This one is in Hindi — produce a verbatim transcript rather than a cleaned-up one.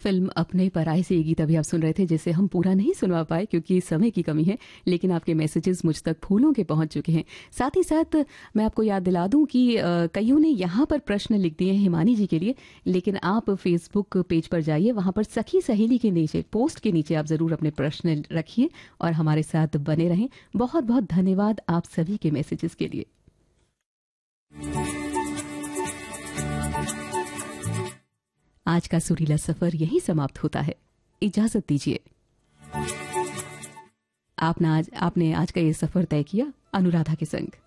फिल्म अपने पराये से ये गीत अभी आप सुन रहे थे, जिसे हम पूरा नहीं सुनवा पाए क्योंकि समय की कमी है, लेकिन आपके मैसेजेस मुझ तक फूलों के पहुंच चुके हैं। साथ ही साथ मैं आपको याद दिला दूं कि कईयों ने यहाँ पर प्रश्न लिख दिए हैं हिमानी जी के लिए, लेकिन आप फेसबुक पेज पर जाइए, वहां पर सखी सहेली के नीचे पोस्ट के नीचे आप जरूर अपने प्रश्न रखिए और हमारे साथ बने रहें। बहुत बहुत धन्यवाद आप सभी के मैसेजेस के लिए। आज का सुरीला सफर यहीं समाप्त होता है, इजाजत दीजिए। आपने आज आपने आज का ये सफर तय किया अनुराधा के संग।